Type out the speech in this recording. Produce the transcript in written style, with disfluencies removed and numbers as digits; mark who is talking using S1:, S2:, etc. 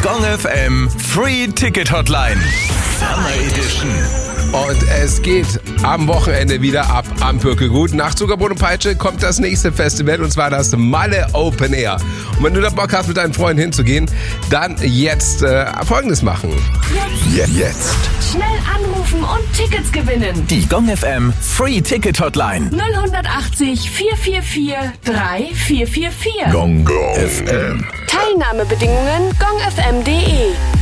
S1: Gong FM Free Ticket Hotline. Summer Edition.
S2: Und es geht am Wochenende wieder ab am Pürkelgut. Nach Zuckerbrot und Peitsche kommt das nächste Festival, und zwar das Malle Open Air. Und wenn du da Bock hast, mit deinen Freunden hinzugehen, dann jetzt Folgendes machen.
S1: Jetzt.
S3: Schnell anrufen und Tickets gewinnen.
S1: Die Gong FM Free Ticket Hotline.
S3: 080 444 3444.
S1: Gong FM.
S3: Teilnahmebedingungen gongfm.de